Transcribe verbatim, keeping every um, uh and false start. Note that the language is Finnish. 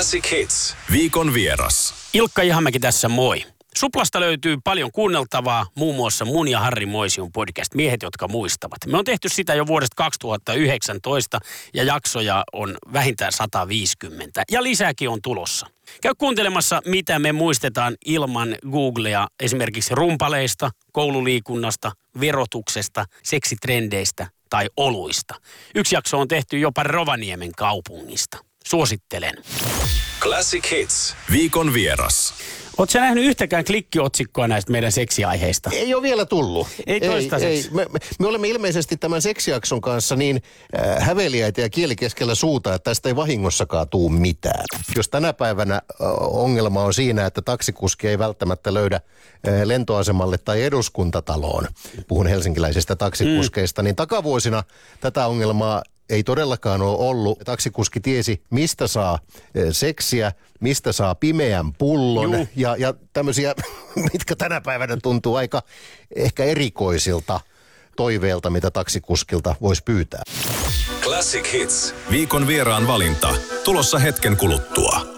Classic Hits. Viikon vieras. Ilkka Ihamäki tässä, moi. Suplasta löytyy paljon kuunneltavaa, muun muassa mun ja Harri Moision podcast Miehet, jotka muistavat. Me on tehty sitä jo vuodesta kaksituhattayhdeksäntoista ja jaksoja on vähintään sata viisikymmentä ja lisääkin on tulossa. Käy kuuntelemassa, mitä me muistetaan ilman Googlea, esimerkiksi rumpaleista, koululiikunnasta, verotuksesta, seksitrendeistä tai oluista. Yksi jakso on tehty jopa Rovaniemen kaupungista. Suosittelen. Classic Hits. Viikon vieras. Ootko sä nähnyt yhtäkään klikkiotsikkoa näistä meidän seksiaiheista? Ei ole vielä tullut. Ei toistaiseksi. Ei, ei. Me, me, me olemme ilmeisesti tämän seksijakson kanssa niin äh, häveliäitä ja kieli keskellä suuta, että tästä ei vahingossakaan tuu mitään. Jos tänä päivänä äh, ongelma on siinä, että taksikuski ei välttämättä löydä äh, lentoasemalle tai eduskuntataloon, puhun helsinkiläisistä taksikuskeista, mm. niin takavuosina tätä ongelmaa ei todellakaan ole ollut. Taksikuski tiesi, mistä saa seksiä, mistä saa pimeän pullon ja, ja tämmöisiä, mitkä tänä päivänä tuntuu aika ehkä erikoisilta toiveilta, mitä taksikuskilta voisi pyytää. Classic Hits. Viikon vieraan valinta. Tulossa hetken kuluttua.